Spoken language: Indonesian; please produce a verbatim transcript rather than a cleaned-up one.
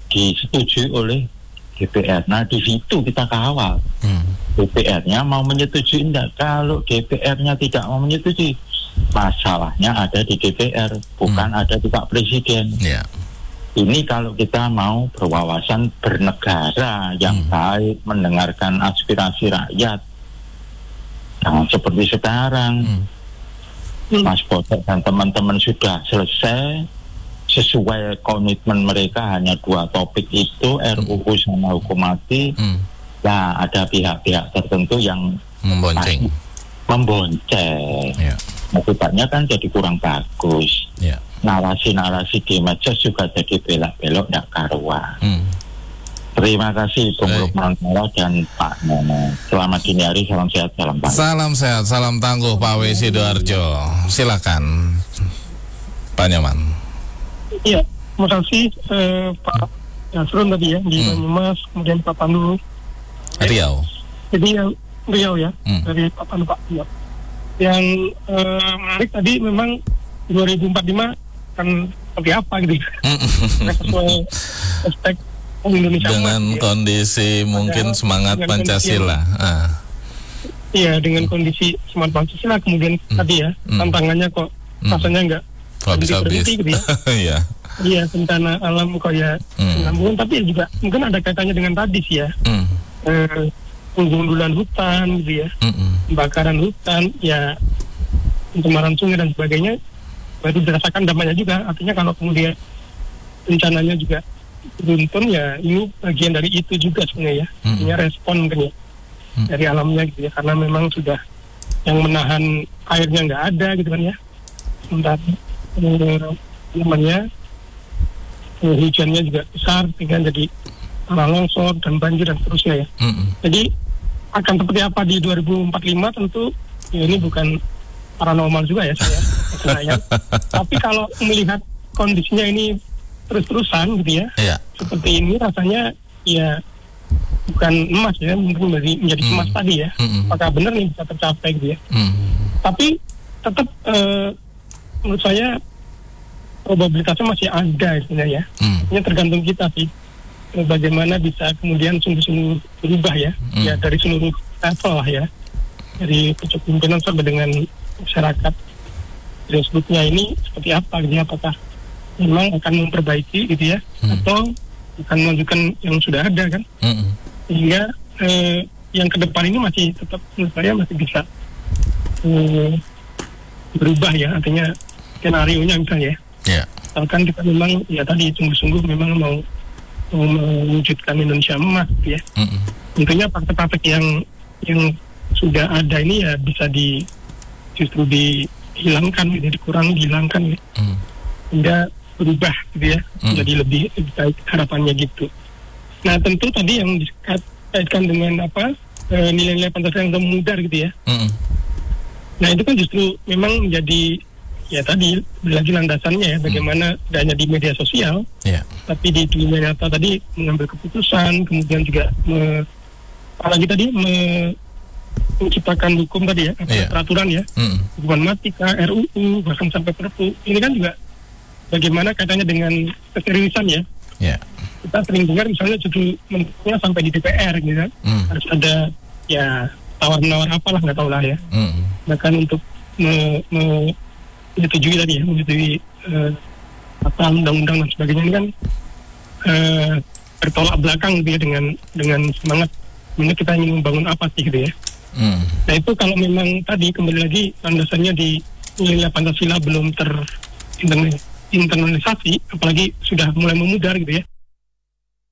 disetujui oleh D P R. Nah, di situ kita kawal. Hmm. D P R-nya mau menyetujui enggak? Kalau D P R-nya tidak mau menyetujui, masalahnya ada di D P R, bukan hmm. ada di Pak Presiden. Yeah. Ini kalau kita mau berwawasan bernegara yang hmm. baik, mendengarkan aspirasi rakyat. Nah, seperti sekarang, hmm. Mas Botek dan teman-teman sudah selesai sesuai komitmen mereka, hanya dua topik itu, R U U sama hukum mati. Hmm. Nah, ada pihak-pihak tertentu yang membonceng. Membonceng. Yeah. Akibatnya kan jadi kurang bagus. Yeah. Narasi-narasi di medsos juga jadi belak-belok tidak karuan. Hmm. Terima kasih Bung Lukman dan Pak Nono. Selamat dini hari, salam sehat, salam tangguh. Salam sehat, salam tangguh Pak W. Sidoarjo. Silakan Pak Nyoman. Iya, terima kasih eh, Pak Yasrun tadi ya di hmm. Banyumas, kemudian Pak Pandu Riau. Jadi yang Riau ya, hmm. dari Pak Pandu Pak Riau. Yang eh, menarik tadi memang dua ribu empat puluh lima kan seperti apa gitu. Sesuai aspek Indonesia dengan emas, kondisi ya. Mungkin ada, semangat Pancasila. Ah. Iya, dengan hmm. kondisi semangat Pancasila, kemudian hmm. tadi ya hmm. tantangannya kok hmm. rasanya enggak habis-habis gitu ya. Iya. Iya, bencana alam kok ya hmm. tapi juga mungkin ada kaitannya dengan tadi sih ya. Hmm. Eh, penggundulan hutan gitu ya. Hmm. Pembakaran hutan, ya pencemaran sungai dan sebagainya. Baru dirasakan dampaknya juga. Artinya kalau kemudian rencananya juga beruntun, ya ini bagian dari itu juga sebenarnya ya. Hmm. Ini respon mungkin ya hmm. dari alamnya gitu ya, karena memang sudah yang menahan airnya nggak ada gitu kan ya. Sementara eh, namanya eh, hujannya juga besar sehingga jadi tanah longsor dan banjir dan seterusnya ya. Hmm. Jadi akan seperti apa di dua ribu empat puluh lima tentu ya, ini bukan paranormal juga ya saya, saya. Tapi kalau melihat kondisinya ini terus-terusan gitu ya, yeah. seperti ini rasanya ya bukan emas ya, mungkin menjadi, menjadi mm. emas tadi ya. Mm-hmm. Apakah benar nih bisa tercapai gitu ya? Mm. Tapi tetap eh, menurut saya probabilitasnya masih ada sebenarnya ya. Mm. Ini tergantung kita sih, bagaimana bisa kemudian sungguh-sungguh berubah ya, mm. ya dari seluruh level lah ya, dari pucuk pimpinan sampai dengan masyarakat. Grassroots-nya ini seperti apa gitu ya, apakah memang akan memperbaiki gitu ya, hmm. atau akan melanjutkan yang sudah ada kan, hmm. sehingga eh, yang ke depan ini masih tetap menurut saya masih bisa eh, berubah ya, artinya skenario-nya misalnya ya, yeah. Misalkan kita memang ya tadi sungguh-sungguh memang mau, mau mewujudkan Indonesia emas gitu ya, hmm. tentunya praktek-praktek yang yang sudah ada ini ya bisa di justru dihilangkan, gitu, dikurangi, dihilangkan, gitu. Mm. Hingga berubah, gitu ya, mm. jadi lebih, lebih baik harapannya gitu. Nah tentu tadi yang dikaitkan dengan apa e, nilai-nilai Pancasila yang memudar, gitu ya. Mm. Nah itu kan justru memang menjadi ya tadi lagi landasannya ya, bagaimana tidak mm. hanya di media sosial, yeah. tapi di dunia nyata tadi mengambil keputusan, kemudian juga me, apalagi tadi me, menciptakan hukum tadi ya, yeah. peraturan ya, mm. hukuman mati, R U U, bahkan sampai Perpu. Ini kan juga bagaimana kaitannya dengan keseriusan ya. Yeah. Kita sering dengar misalnya justru menurutnya sampai di D P R gitu kan, mm. harus ada ya tawar-menawar apalah, nggak tahu lah ya. Mm. Bahkan untuk me, me, menyetujui tadi ya, menyetujui uh, apa undang-undang dan sebagainya ini kan uh, bertolak belakang gitu ya dengan dengan semangat menurut kita ingin membangun apa sih gitu ya. Hmm. Nah itu kalau memang tadi kembali lagi landasannya di nilai Pancasila belum terinternalisasi, apalagi sudah mulai memudar gitu ya.